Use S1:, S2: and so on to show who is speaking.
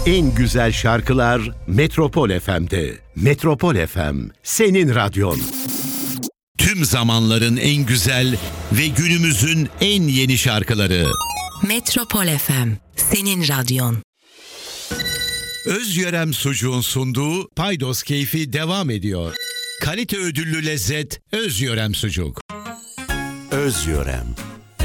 S1: En güzel şarkılar Metropol FM'de. Metropol FM, senin radyon. Tüm zamanların en güzel ve günümüzün en yeni şarkıları.
S2: Metropol FM, senin radyon.
S1: Özyörem Sucuğun sunduğu Paydos Keyfi devam ediyor. Kalite ödüllü lezzet Özyörem Sucuk. Özyörem.